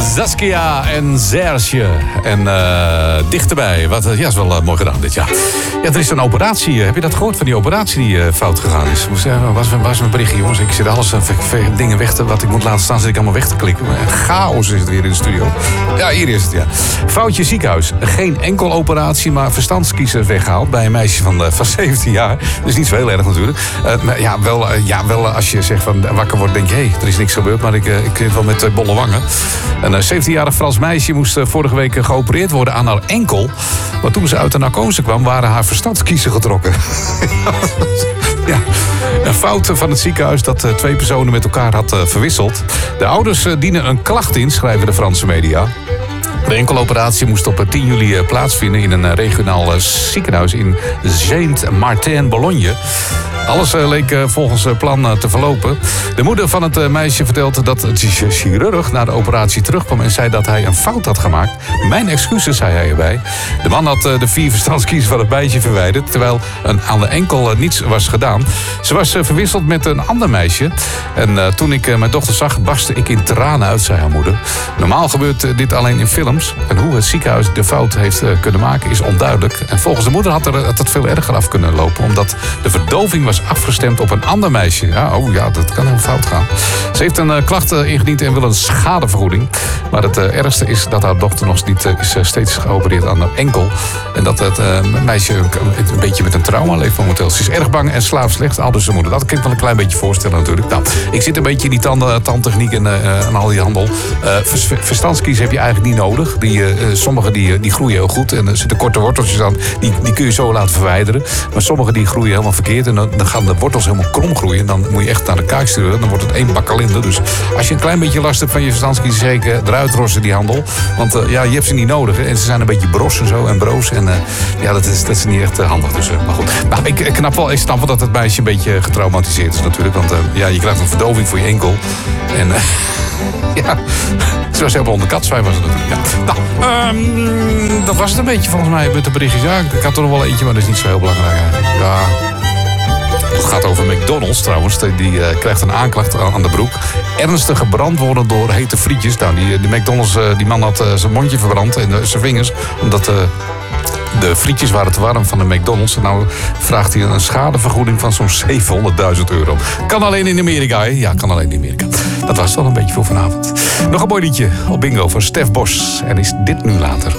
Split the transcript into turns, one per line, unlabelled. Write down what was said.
Saskia en Serge. En dichterbij. Ja, is wel mooi gedaan dit jaar. Ja, er is een operatie. Heb je dat gehoord van die operatie die fout gegaan is? Waar is mijn berichtje, jongens? Ik zit alles dingen weg te... Wat ik moet laten staan, zit ik allemaal weg te klikken. Chaos is het weer in de studio. Ja, hier is het, ja. Foutje ziekenhuis. Geen enkel operatie, maar verstandskiezer weggehaald bij een meisje van 17 jaar. Dus niet zo heel erg natuurlijk. Maar wel als je zegt van wakker wordt, denk je... Hé, er is niks gebeurd, maar ik zit wel met bolle wangen. Een 17-jarig Frans meisje moest vorige week geopereerd worden aan haar enkel. Maar toen ze uit de narcose kwam, waren haar verstandskiezen getrokken. Ja, een fout van het ziekenhuis dat 2 personen met elkaar had verwisseld. De ouders dienen een klacht in, schrijven de Franse media. De enkeloperatie moest op 10 juli plaatsvinden in een regionaal ziekenhuis in Saint-Martin-Bologne. Alles leek volgens plan te verlopen. De moeder van het meisje vertelt dat de chirurg na de operatie terugkwam en zei dat hij een fout had gemaakt. Mijn excuses, zei hij erbij. De man had de 4 verstandskiezers van het meisje verwijderd, terwijl aan de enkel niets was gedaan. Ze was verwisseld met een ander meisje. En toen ik mijn dochter zag, barstte ik in tranen uit, zei haar moeder. Normaal gebeurt dit alleen in films. En hoe het ziekenhuis de fout heeft kunnen maken is onduidelijk. En volgens de moeder had het veel erger af kunnen lopen, omdat de verdoving was afgestemd op een ander meisje. Ja, dat kan heel fout gaan. Ze heeft een klacht ingediend en wil een schadevergoeding. Maar het ergste is dat haar dochter nog niet is steeds geopereerd aan haar enkel. En dat het meisje een beetje met een trauma leeft momenteel. Ze is erg bang en slaapt slecht, aldus zijn moeder. Dat kan ik wel een klein beetje voorstellen natuurlijk. Nou, ik zit een beetje in die tandtechniek en al die handel. Verstandskiezen heb je eigenlijk niet nodig. Sommige die groeien heel goed en er zitten korte worteltjes aan. Die kun je zo laten verwijderen. Maar sommige die groeien helemaal verkeerd en dan gaan de wortels helemaal krom groeien. Dan moet je echt naar de kaak sturen. Dan wordt het 1 bak kalender. Dus als je een klein beetje last hebt van je verstandskiezen, zeker eruit rossen die handel. Want je hebt ze niet nodig. Hè. En ze zijn een beetje bros en zo en broos. En dat is niet echt handig. Dus, maar goed. Nou, ik snap wel dat het meisje een beetje getraumatiseerd is natuurlijk. Want je krijgt een verdoving voor je enkel. En ja, ze was helemaal onder katzwijn was het natuurlijk. Ja. Nou, dat was het een beetje volgens mij met de berichtjes. Ja, ik had er nog wel eentje, maar dat is niet zo heel belangrijk eigenlijk. Ja. Het gaat over McDonald's trouwens. Die krijgt een aanklacht aan de broek. Ernstig gebrand worden door hete frietjes. Nou, die McDonald's, die man had zijn mondje verbrand en zijn vingers. Omdat de frietjes waren te warm van de McDonald's. En nou vraagt hij een schadevergoeding van zo'n €700.000. Kan alleen in Amerika, hè? Ja, kan alleen in Amerika. Dat was het wel een beetje voor vanavond. Nog een mooi liedje op bingo van Stef Bos. En is dit nu later.